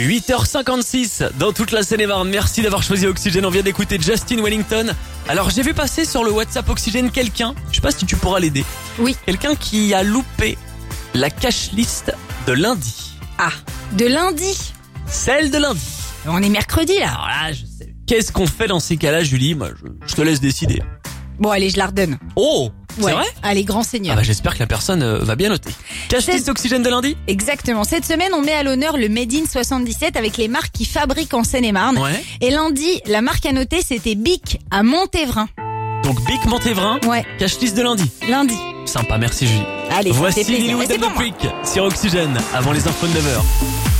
8h56 dans toute la Seine-et-Marne. Merci d'avoir choisi Oxygène. On vient d'écouter Justin Wellington. Alors j'ai vu passer sur le WhatsApp Oxygène quelqu'un, je sais pas si tu pourras l'aider. Oui. Quelqu'un qui a loupé la cash list de lundi. Ah, de lundi. Celle de lundi. On est mercredi là. Alors là, je sais. Qu'est-ce qu'on fait dans ces cas-là, Julie? Moi, je te laisse décider. Bon allez, je la redonne. Oh, c'est Ouais. vrai? Allez, grand seigneur. Ah bah j'espère que la personne va bien noter. Cash list Oxygène de lundi? Exactement. Cette semaine, on met à l'honneur le Made in 77 avec les marques qui fabriquent en Seine-et-Marne. Ouais. Et lundi, la marque à noter, c'était Bic à Montévrain. Donc Bic Montévrain, Ouais, cash list de lundi. lundi. Sympa, merci Julie. Allez, ça Voici fait plaisir. Lily Et with c'est the pour moi. Quick sur Oxygène avant les infos de 9h.